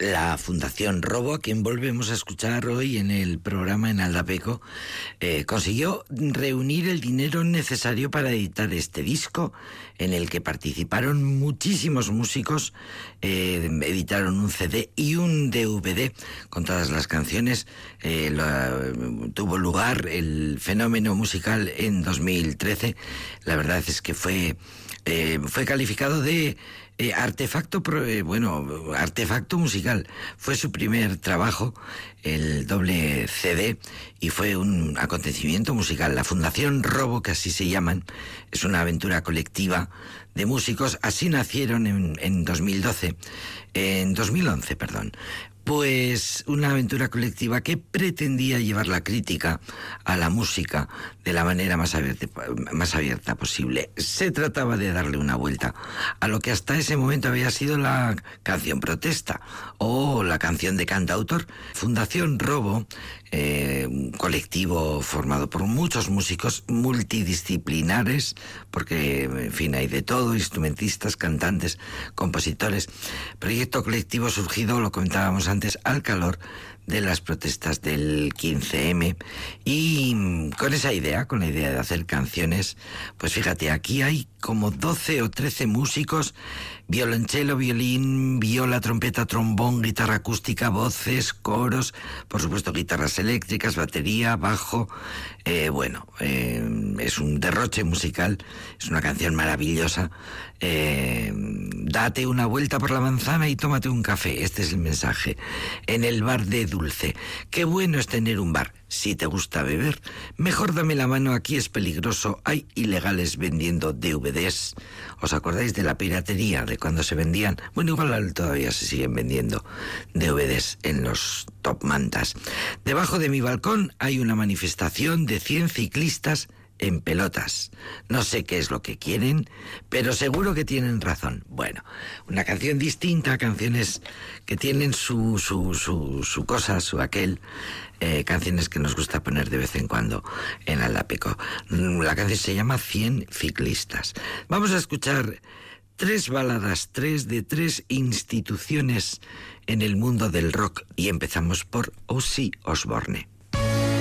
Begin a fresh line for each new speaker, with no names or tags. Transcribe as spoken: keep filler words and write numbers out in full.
La Fundación Robo, a quien volvemos a escuchar hoy en el programa en Aldapeco, eh, consiguió reunir el dinero necesario para editar este disco, en el que participaron muchísimos músicos. Eh, editaron un C D y un D V D con todas las canciones. Eh, lo, tuvo lugar el fenómeno musical en dos mil trece. La verdad es que fue, eh, fue calificado de Eh, artefacto, eh, bueno, artefacto musical. Fue su primer trabajo, el doble C D, y fue un acontecimiento musical. La Fundación Robo, que así se llaman, es una aventura colectiva de músicos. Así nacieron en, en dos mil doce, en dos mil once, perdón. Pues una aventura colectiva que pretendía llevar la crítica a la música de la manera más abierta, más abierta posible. Se trataba de darle una vuelta a lo que hasta ese momento había sido la canción protesta o la canción de cantautor. Fundación Robo, eh, un colectivo formado por muchos músicos multidisciplinares, porque, en fin, hay de todo: instrumentistas, cantantes, compositores. Proyecto colectivo surgido, lo comentábamos antes, al calor de las protestas del quince eme, y con esa idea, con la idea de hacer canciones, pues fíjate, aquí hay como doce o trece músicos: violonchelo, violín, viola, trompeta, trombón, guitarra acústica, voces, coros, por supuesto guitarras eléctricas, batería, bajo. Eh, bueno, eh, es un derroche musical, es una canción maravillosa. Eh, date una vuelta por la manzana y tómate un café. Este es el mensaje. En el bar de Dulce. Qué bueno es tener un bar. Si te gusta beber, mejor dame la mano, aquí es peligroso. Hay ilegales vendiendo D V Ds. ¿Os acordáis de la piratería, de cuando se vendían? Bueno, igual todavía se siguen vendiendo D V Ds en los top mantas. Debajo de mi balcón hay una manifestación de cien ciclistas en pelotas. No sé qué es lo que quieren, pero seguro que tienen razón. Bueno, una canción distinta, canciones que tienen su, su, su, su cosa, su aquel. Eh, canciones que nos gusta poner de vez en cuando en Aldapeco. La canción se llama cien ciclistas. Vamos a escuchar tres baladas, tres de tres instituciones en el mundo del rock, y empezamos por Ozzy Osbourne.